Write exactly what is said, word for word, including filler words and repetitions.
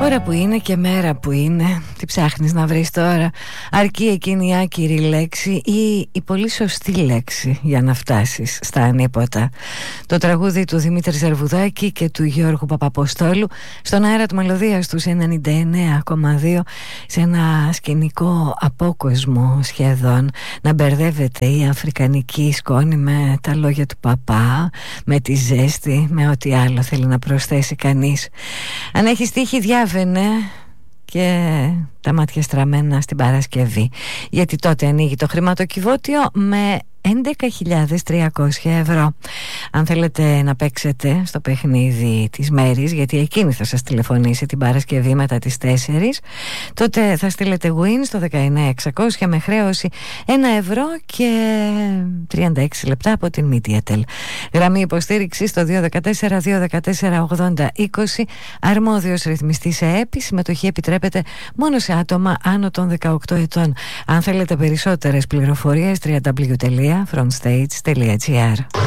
Ώρα που είναι και μέρα που είναι. Τι ψάχνεις να βρεις τώρα? Αρκεί εκείνη η άκυρη λέξη ή η πολύ σωστή λέξη για να φτάσεις στα ανίποτα. Το τραγούδι του Δημήτρη Ζαρβουδάκη και του Γιώργου Παπαποστόλου στον αέρα του Μελωδίας τους ενενήντα εννέα κόμμα δύο, σε ένα σκηνικό απόκοσμο σχεδόν, να μπερδεύεται η αφρικανική σκόνη με τα λόγια του παπά, με τη ζέστη, με ό,τι άλλο θέλει να προσθέσει κανείς. Αν έχει τύχει, διάβαινε και τα μάτια στραμμένα στην Παρασκευή, γιατί τότε ανοίγει το χρηματοκιβώτιο με έντεκα χιλιάδες τριακόσια ευρώ. Αν θέλετε να παίξετε στο παιχνίδι της μέρης, γιατί εκείνη θα σας τηλεφωνήσει την Παρασκευή μετά τις τέσσερις, τότε θα στείλετε win στο δεκαεννέα εξακόσια με χρέωση ένα ευρώ και τριάντα έξι λεπτά από την Mediatel. Γραμμή υποστήριξη στο δύο ένα τέσσερα δύο ένα τέσσερα ογδόντα είκοσι. Αρμόδιος ρυθμιστής ΕΕΠ. Συμμετοχή επιτρέπεται μόνο σε άτομα άνω των δεκαοκτώ ετών. Αν θέλετε περισσότερες πληροφορίες, double-u double-u double-u τελεία frontstage τελεία gr.